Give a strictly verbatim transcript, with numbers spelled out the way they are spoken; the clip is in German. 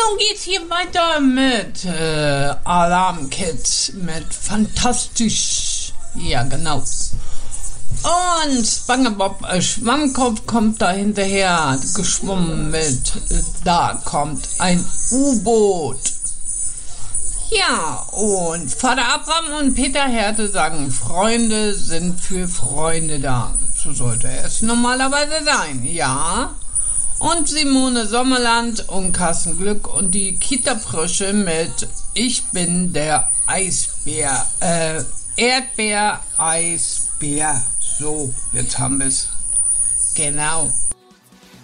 nun geht's hier weiter mit äh, Alarm Kids, mit Fantastisch. Ja, genau. Und SpongeBob äh, Schwammkopf kommt da hinterher geschwommen mit äh, da kommt ein U-Boot. Ja, und Vater Abraham und Peter Härte sagen, Freunde sind für Freunde da. So sollte es normalerweise sein, ja. Und Simone Sommerland und Carsten Glück und die Kita-Frösche mit Ich bin der Eisbär, äh, Erdbeer-Eisbär. So, jetzt haben wir es. Genau.